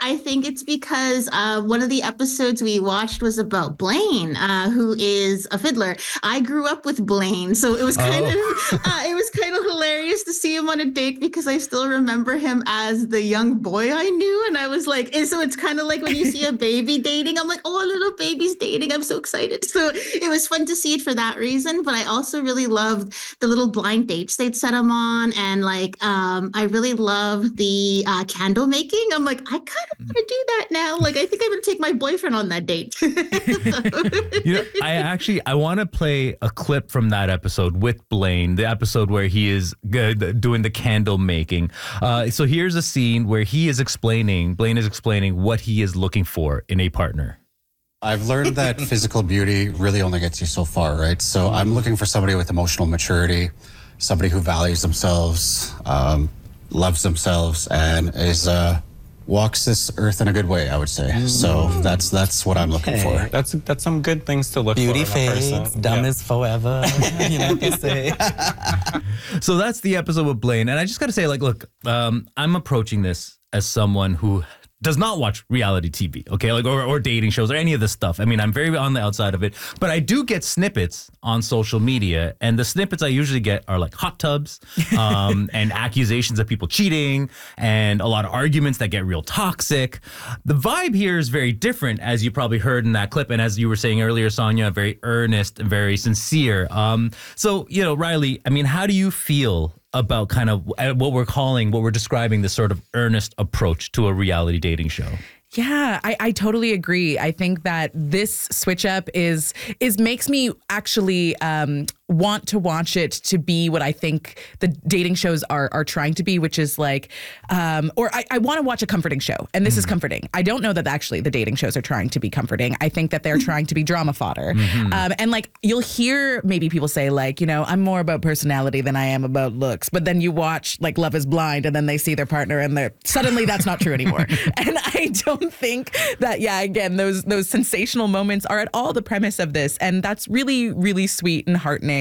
I think it's because one of the episodes we watched was about Blaine, who is a fiddler. I grew up with Blaine, so it was kind of hilarious to see him on a date because I still remember him as the young boy I knew, and I was like, and so it's kind of like when you see a baby dating, I'm like, oh, a little baby's dating, I'm so excited. So it was fun to see it for that reason, but I also really loved the little blind dates they'd set him on, and like I really love the candle making. I'm like, I kind of want to do that now. Like, I think I'm gonna take my boyfriend on that date. I want to play a clip from that episode with Blaine, the episode where he is doing the candle making. So here's a scene where Blaine is explaining what he is looking for in a partner. I've learned that physical beauty really only gets you so far, right? So I'm looking for somebody with emotional maturity, somebody who values themselves, loves themselves, and is walks this earth in a good way, I would say. So that's what I'm looking for. That's some good things to look Beauty for in a person. fades, dumb is forever. You know what they say. So that's the episode with Blaine. And I just got to say, like, look, I'm approaching this as someone who does not watch reality TV, okay, like or dating shows or any of this stuff. I mean, I'm very on the outside of it, but I do get snippets on social media, and the snippets I usually get are like hot tubs, and accusations of people cheating, and a lot of arguments that get real toxic. The vibe here is very different, as you probably heard in that clip, and as you were saying earlier, Sonia, very earnest and very sincere. So, Riley, I mean, how do you feel about kind of what we're describing this sort of earnest approach to a reality dating show? Yeah, I totally agree. I think that this switch up is makes me actually want to watch it to be what I think the dating shows are trying to be, which is like, or I want to watch a comforting show, and this is comforting. I don't know that actually the dating shows are trying to be comforting. I think that they're trying to be drama fodder. And like, you'll hear maybe people say like, I'm more about personality than I am about looks, but then you watch like Love is Blind, and then they see their partner, and suddenly that's not true anymore. And I don't think that, again, those sensational moments are at all the premise of this, and that's really, really sweet and heartening.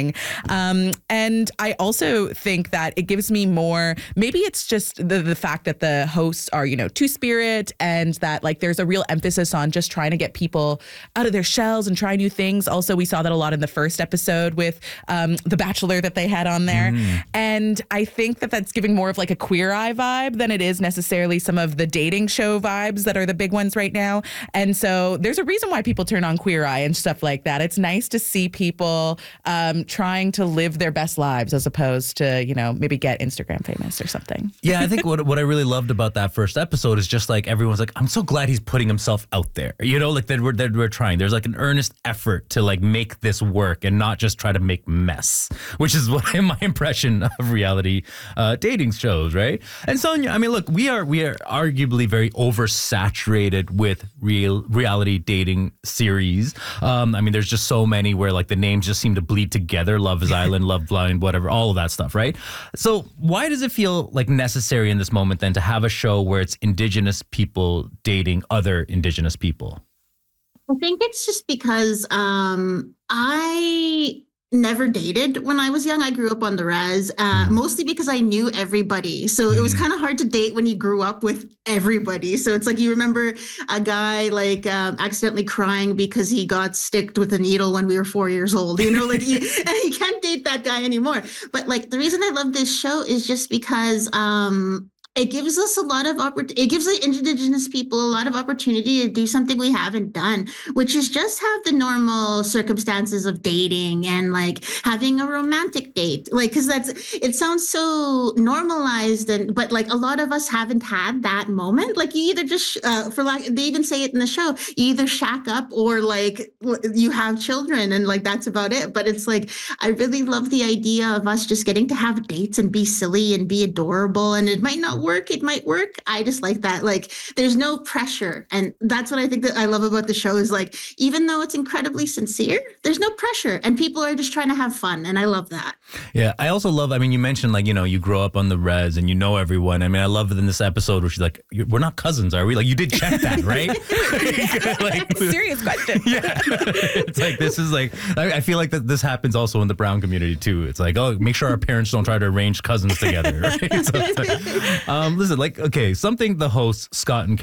And I also think that it gives me more, maybe it's just the fact that the hosts are, two-spirit, and that like there's a real emphasis on just trying to get people out of their shells and try new things. Also, we saw that a lot in the first episode with The Bachelor that they had on there. And I think that that's giving more of like a Queer Eye vibe than it is necessarily some of the dating show vibes that are the big ones right now. And so there's a reason why people turn on Queer Eye and stuff like that. It's nice to see people trying to live their best lives as opposed to, maybe get Instagram famous or something. Yeah, I think what I really loved about that first episode is just like everyone's like, I'm so glad he's putting himself out there. Like that we're trying. There's like an earnest effort to like make this work and not just try to make mess, which is what my impression of reality dating shows, right? And Sonia, I mean, look, we are arguably very oversaturated with reality dating series. I mean, there's just so many where like the names just seem to bleed together. Love is Island, Love Blind, whatever, all of that stuff, right? So why does it feel like necessary in this moment then to have a show where it's Indigenous people dating other Indigenous people? I think it's just because I never dated when I was young. I grew up on the res, mostly because I knew everybody. So it was kind of hard to date when you grew up with everybody. So it's like you remember a guy like accidentally crying because he got sticked with a needle when we were 4 years old. Like you can't date that guy anymore. But like the reason I love this show is just because it gives us a lot of it gives the Indigenous people a lot of opportunity to do something we haven't done, which is just have the normal circumstances of dating and like having a romantic date. Like, because it sounds so normalized, but like a lot of us haven't had that moment. Like you either just they even say it in the show, you either shack up or like you have children and like that's about it. But it's like I really love the idea of us just getting to have dates and be silly and be adorable, and it might not work, it might work. I just like that. Like there's no pressure. And that's what I think that I love about the show is like, even though it's incredibly sincere, there's no pressure and people are just trying to have fun. And I love that. Yeah. I also love, I mean, you mentioned like, you grow up on the res and you know everyone. I mean, I love it in this episode where she's like, we're not cousins, are we? Like you did check that, right? Like, serious question. Yeah. It's like, this is like, I feel like that this happens also in the Brown community too. It's like, oh, make sure our parents don't try to arrange cousins together, right? So listen, like, okay, something the hosts, Scott and